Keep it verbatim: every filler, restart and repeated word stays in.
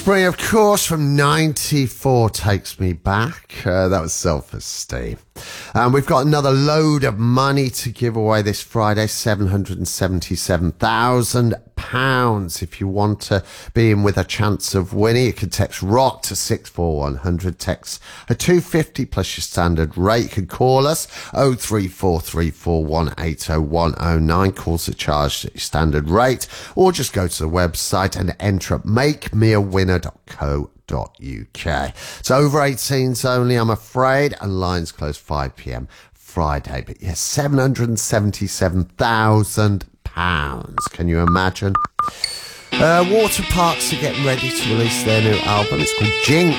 Offspring, of course, from ninety-four, Takes Me Back. Uh, that was Self-Esteem. And we've got another load of money to give away this Friday, seven hundred seventy-seven thousand pounds. If you want to be in with a chance of winning, you can text ROCK to six four one hundred, text a two fifty plus your standard rate. You can call us oh three four three four one eight oh one oh nine, calls are charged at your standard rate, or just go to the website and enter at make me a winner dot co dot uk. It's over eighteens only, I'm afraid, and lines close five p.m. Friday. But yes, seven hundred seventy-seven thousand pounds. Can you imagine? Uh, Water Parks are getting ready to release their new album. It's called Jinx.